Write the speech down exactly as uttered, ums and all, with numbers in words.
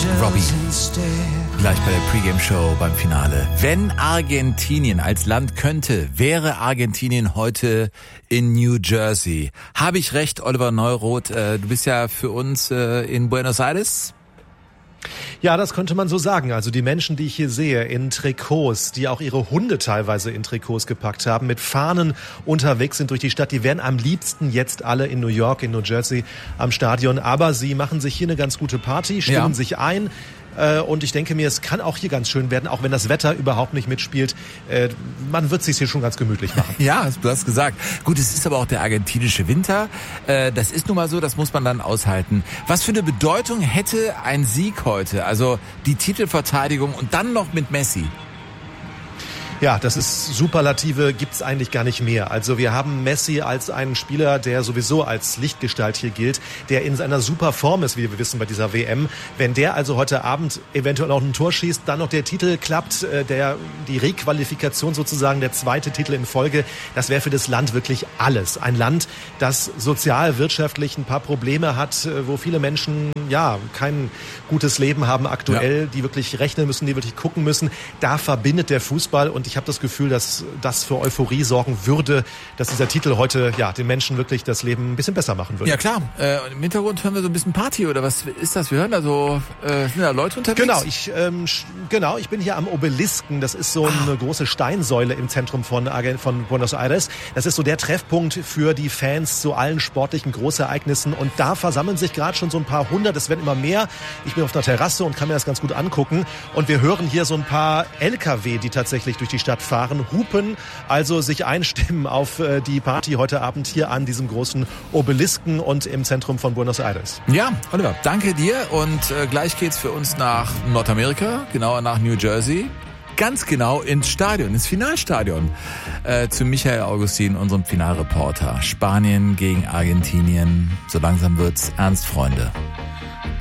Robbie. Gleich bei der Pre-Game-Show beim Finale. Wenn Argentinien als Land könnte, wäre Argentinien heute in New Jersey. Habe ich recht, Oliver Neuroth? Äh, du bist ja für uns äh, in Buenos Aires. Ja, das könnte man so sagen. Also die Menschen, die ich hier sehe, in Trikots, die auch ihre Hunde teilweise in Trikots gepackt haben, mit Fahnen unterwegs sind durch die Stadt, die wären am liebsten jetzt alle in New York, in New Jersey am Stadion. Aber sie machen sich hier eine ganz gute Party, stimmen ja. sich ein. Und ich denke mir, es kann auch hier ganz schön werden, auch wenn das Wetter überhaupt nicht mitspielt. Man wird es sich hier schon ganz gemütlich machen. Ja, du hast gesagt. Gut, es ist aber auch der argentinische Winter. Das ist nun mal so, das muss man dann aushalten. Was für eine Bedeutung hätte ein Sieg heute? Also die Titelverteidigung und dann noch mit Messi. Ja, das ist Superlative, gibt's eigentlich gar nicht mehr. Also wir haben Messi als einen Spieler, der sowieso als Lichtgestalt hier gilt, der in seiner super Form ist, wie wir wissen bei dieser W M. Wenn der also heute Abend eventuell noch ein Tor schießt, dann noch der Titel klappt, der die Requalifikation sozusagen, der zweite Titel in Folge, das wäre für das Land wirklich alles. Ein Land, das sozial, wirtschaftlich ein paar Probleme hat, wo viele Menschen ja kein gutes Leben haben aktuell, ja. die wirklich rechnen müssen, die wirklich gucken müssen. Da verbindet der Fußball und ich habe das Gefühl, dass das für Euphorie sorgen würde, dass dieser Titel heute ja den Menschen wirklich das Leben ein bisschen besser machen würde. Ja klar, äh, im Hintergrund hören wir so ein bisschen Party oder was ist das? Wir hören da so, äh, sind da Leute unterwegs? Genau, ich ähm, genau, ich bin hier am Obelisken. Das ist so eine ah. große Steinsäule im Zentrum von, von Buenos Aires. Das ist so der Treffpunkt für die Fans zu allen sportlichen Großereignissen und da versammeln sich gerade schon so ein paar hundert, es werden immer mehr. Ich bin auf einer Terrasse und kann mir das ganz gut angucken und wir hören hier so ein paar L K W, die tatsächlich durch die Stadt fahren, hupen, also sich einstimmen auf die Party heute Abend hier an diesem großen Obelisken und im Zentrum von Buenos Aires. Ja, Oliver, danke dir und äh, gleich geht's für uns nach Nordamerika, genauer nach New Jersey, ganz genau ins Stadion, ins Finalstadion, äh, zu Michael Augustin, unserem Finalreporter. Spanien gegen Argentinien, so langsam wird's ernst, Freunde.